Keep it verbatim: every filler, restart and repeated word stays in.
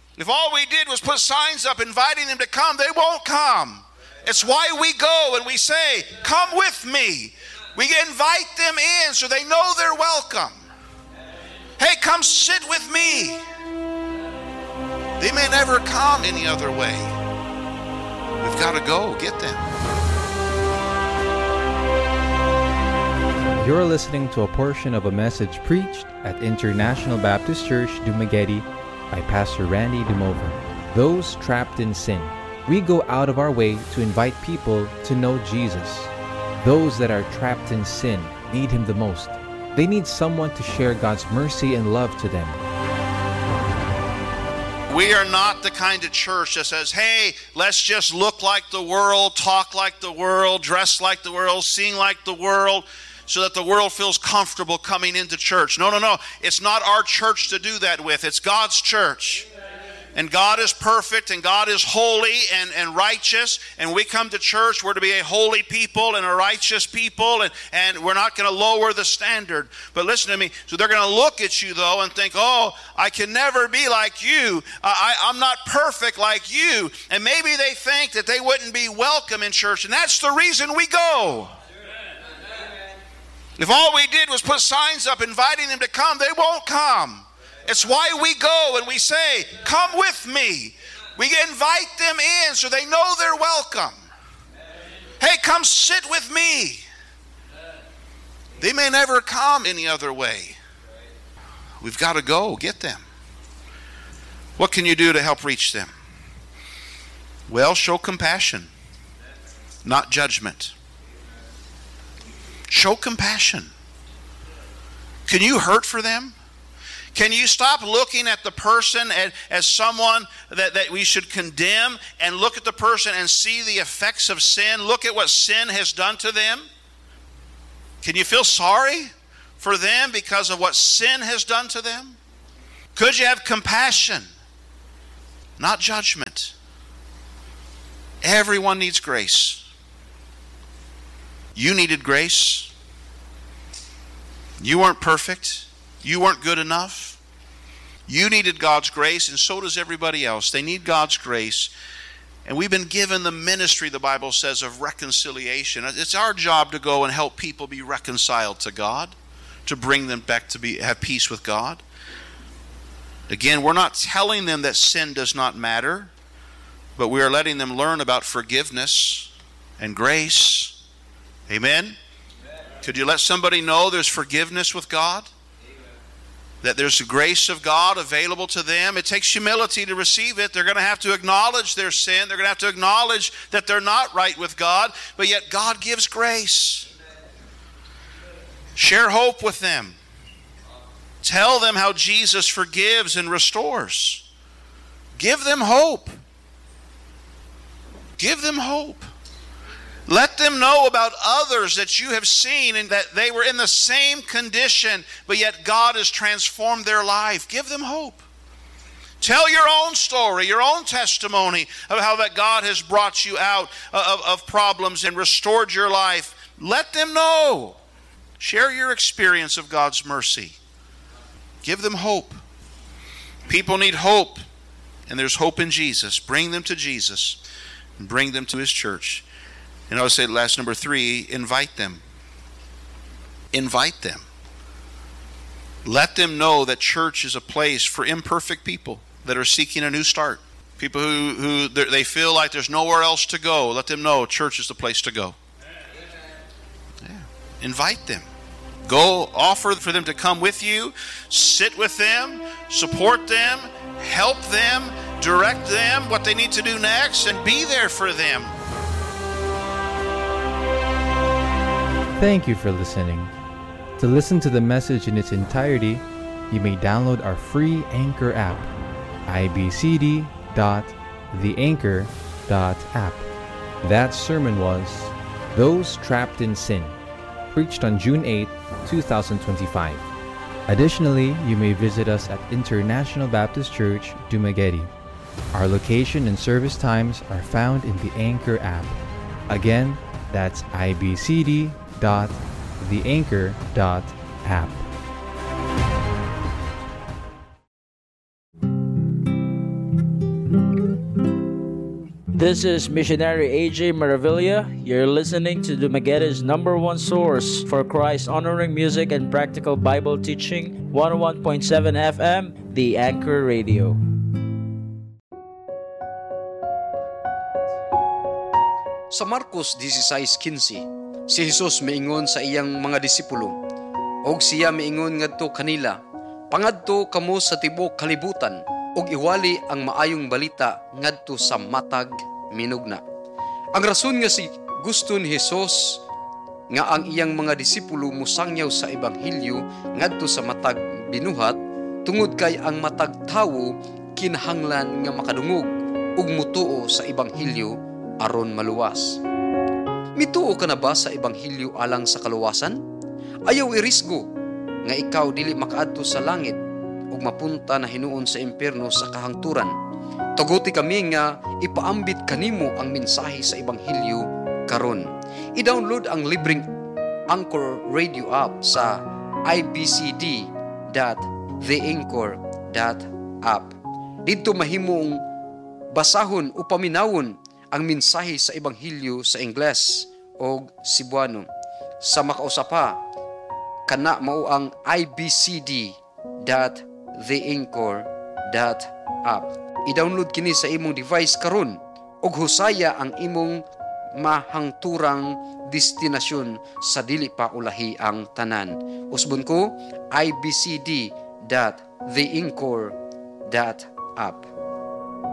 If all we did was put signs up inviting them to come, they won't come. It's why we go and we say, come with me. We invite them in so they know they're welcome. Hey, come sit with me. They may never come any other way. We've got to go get them. You're listening to a portion of a message preached at International Baptist Church, Dumaguete by Pastor Randy Dumover. Those trapped in sin. We go out of our way to invite people to know Jesus. Those that are trapped in sin need Him the most. They need someone to share God's mercy and love to them. We are not the kind of church that says, hey, let's just look like the world, talk like the world, dress like the world, sing like the world, so that the world feels comfortable coming into church. No, no, no. It's not our church to do that with. It's God's church. And God is perfect, and God is holy and, and righteous, and we come to church, we're to be a holy people and a righteous people, and, and we're not going to lower the standard. But listen to me, so they're going to look at you, though, and think, oh, I can never be like you. Uh, I, I'm not perfect like you. And maybe they think that they wouldn't be welcome in church, and that's the reason we go. If all we did was put signs up inviting them to come, they won't come. It's why we go and we say, come with me. We invite them in so they know they're welcome. Hey, come sit with me. They may never come any other way. We've got to go get them. What can you do to help reach them? Well, show compassion, not judgment. Show compassion. Can you hurt for them? Can you stop looking at the person as, as someone that, that we should condemn, and look at the person and see the effects of sin? Look at what sin has done to them. Can you feel sorry for them because of what sin has done to them? Could you have compassion, not judgment? Everyone needs grace. You needed grace. You weren't perfect. You weren't good enough. You needed God's grace, and so does everybody else. They need God's grace. And we've been given the ministry, the Bible says, of reconciliation. It's our job to go and help people be reconciled to God, to bring them back to be have peace with God. Again, we're not telling them that sin does not matter, but we are letting them learn about forgiveness and grace. Amen? Amen. Could you let somebody know there's forgiveness with God? That there's the grace of God available to them. It takes humility to receive it. They're going to have to acknowledge their sin. They're going to have to acknowledge that they're not right with God, but yet God gives grace. Share hope with them. Tell them how Jesus forgives and restores. Give them hope. Give them hope. Let them know about others that you have seen and that they were in the same condition, but yet God has transformed their life. Give them hope. Tell your own story, your own testimony of how that God has brought you out of, of problems and restored your life. Let them know. Share your experience of God's mercy. Give them hope. People need hope, and there's hope in Jesus. Bring them to Jesus and bring them to His church. And I would say last number three, invite them. Invite them. Let them know that church is a place for imperfect people that are seeking a new start. People who, who they feel like there's nowhere else to go. Let them know church is the place to go. Yeah. Invite them. Go offer for them to come with you. Sit with them. Support them. Help them. Direct them what they need to do next, and be there for them. Thank you for listening. To listen to the message in its entirety, you may download our free Anchor app, i b c d dot the anchor dot app. That sermon was Those Trapped in Sin, preached on June eighth, twenty twenty-five. Additionally, you may visit us at International Baptist Church, Dumaguete. Our location and service times are found in the Anchor app. Again, that's i b c d dot the anchor dot app. This is Missionary A J Maravilla. You're listening to Dumagueta's number one source for Christ-honoring music and practical Bible teaching, one oh one point seven F M, The Anchor Radio. Sa Marcos sixteen fifteen, si Jesus miingon sa iyang mga disipulo, og siya miingon ngadto kanila, pangadto kamo sa tibuok kalibutan, ug iwali ang maayong balita ngadto sa matag minugna. Ang rason nga si gusto ni Jesus nga ang iyang mga disipulo musangyaw sa ebanghelyo ngadto sa matag binuhat, tungod kay ang matag tawo kinahanglan nga makadungog ug mutuo sa ebanghelyo aron maluwas. Mituo ka na ba sa ebanghelyo alang sa kaluwasan? Ayaw irisgo nga ikaw dili makaadto sa langit ug mapunta na hinuon sa impyerno sa kahangturan. Tuguti kami nga ipaambit kanimo ang mensahe sa ebanghelyo karon. I-download ang libreng Anchor Radio app sa i b c d dot the anchor dot app. Dito mahimong basahon o paminawon ang mensahe sa ebanghelyo sa Ingles o Cebuano. Sa makausapa, kana mao ang i b c d dot the anchor dot app. I-download kini sa imong device karon ug husaya ang imong mahangturang destinasyon sa dili pa ulahi ang tanan. Usbon ko, i b c d dot the anchor dot app.